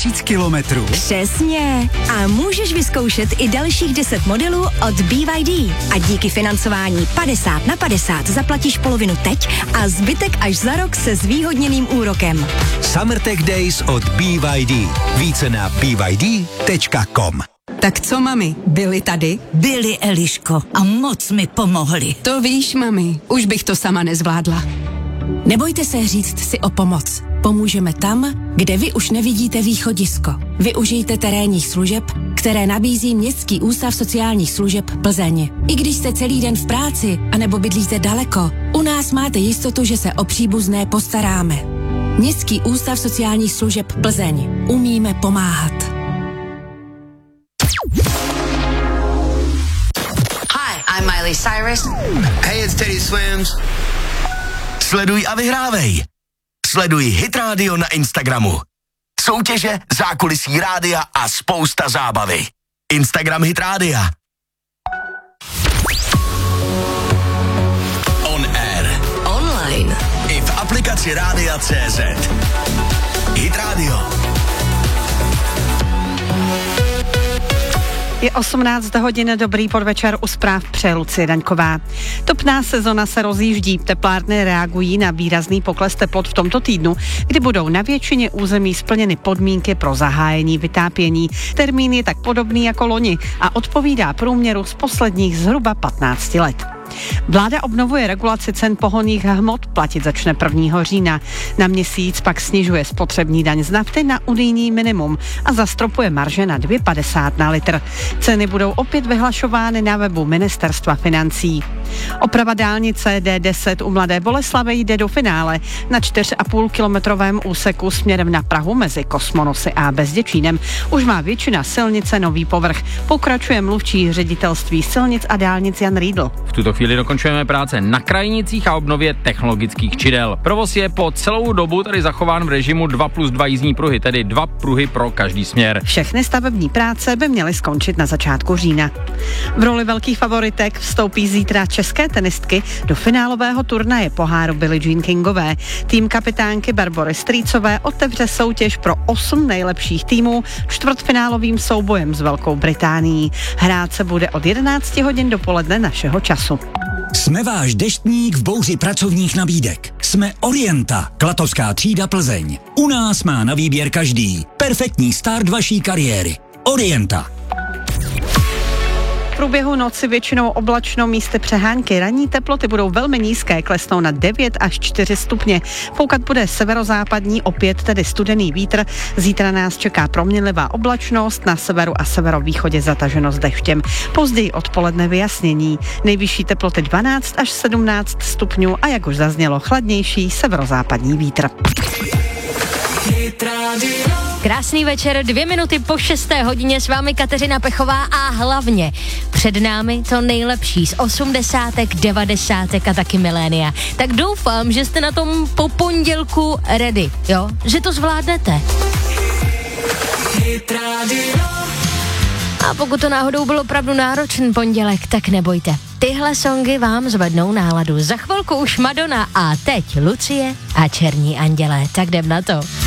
1000 kilometrů. Přesně. A můžeš vyzkoušet i dalších 10 modelů od BYD. A díky financování 50/50 zaplatíš polovinu teď a zbytek až za rok se zvýhodněným úrokem. Summertech Days od BYD. Více na byd.com. Tak co, mami, byli tady? Byli, Eliško, a moc mi pomohli. To víš, mami, už bych to sama nezvládla. Nebojte se říct si o pomoc. Pomůžeme tam, kde vy už nevidíte východisko. Využijte terénních služeb, které nabízí Městský ústav sociálních služeb Plzeň. I když jste celý den v práci, anebo bydlíte daleko, u nás máte jistotu, že se o příbuzné postaráme. Městský ústav sociálních služeb Plzeň. Umíme pomáhat. Hi, I'm Miley Cyrus. Hey, it's Teddy Swims. Sleduj a vyhrávej. Sleduj Hit Radio na Instagramu. Soutěže, zákulisí rádia a spousta zábavy. Instagram Hit Rádia. On air. Online. I v aplikaci Rádia.cz. Hit Radio. Je 18 hodin, dobrý podvečer, u zpráv přeje Lucie Daňková. Topná sezona se rozjíždí, teplárny reagují na výrazný pokles teplot v tomto týdnu, kdy budou na většině území splněny podmínky pro zahájení vytápění. Termín je tak podobný jako loni a odpovídá průměru z posledních zhruba 15 let. Vláda obnovuje regulaci cen pohonných hmot, platit začne 1. října. Na měsíc pak snižuje spotřební daň z nafty na unijní minimum a zastropuje marže na 2,50 na litr. Ceny budou opět vyhlašovány na webu Ministerstva financí. Oprava dálnice D10 u Mladé Boleslavi jde do finále. Na 4,5-kilometrovém úseku směrem na Prahu mezi Kosmonosy a Bezděčínem už má většina silnice nový povrch. Pokračuje mluvčí ředitelství silnic a dálnic Jan Riedl. V tuto chvíli dokončujeme práce na krajnicích a obnově technologických čidel. Provoz je po celou dobu tady zachován v režimu 2+2 jízdní pruhy, tedy 2 pruhy pro každý směr. Všechny stavební práce by měly skončit na začátku října. V roli velkých favoritek vstoupí zítra české tenistky do finálového turnaje poháru Billie Jean Kingové. Tým kapitánky Barbory Strýcové otevře soutěž pro 8 nejlepších týmů čtvrtfinálovým soubojem s Velkou Británií. Hrát se bude od 11 hodin dopoledne našeho času. Jsme váš deštník v bouři pracovních nabídek. Jsme Orienta, Klatovská třída Plzeň. U nás má na výběr každý. Perfektní start vaší kariéry. Orienta. V průběhu noci většinou oblačno, místy přehánky. Ranní teploty budou velmi nízké, klesnou na 9 až 4 stupně. Foukat bude severozápadní, opět tedy studený vítr. Zítra nás čeká proměnlivá oblačnost, na severu a severovýchodě zataženo s deštěm. Později odpoledne vyjasnění. Nejvyšší teploty 12 až 17 stupňů a jak už zaznělo, chladnější severozápadní vítr. Krásný večer, 2 minuty po 6. hodině, s vámi Kateřina Pechová a hlavně před námi to nejlepší z 80., 90. a taky milénia. Tak doufám, že jste na tom po pondělku ready, jo? Že to zvládnete. A pokud to náhodou byl opravdu náročný pondělek, tak nebojte. Tyhle songy vám zvednou náladu. Za chvilku už Madonna a teď Lucie a Černí andělé. Tak jdem na to.